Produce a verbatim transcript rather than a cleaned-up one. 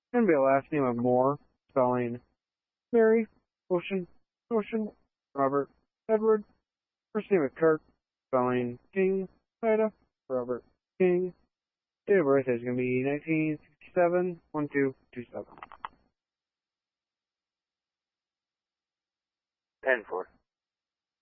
Gonna be a last name of Moore, spelling Mary, Ocean, Ocean, Robert, Edward. First name of Kirk, spelling King, Ida, Robert, King. Date of birth is gonna be nineteen sixty-seven, one two two seven. ten four.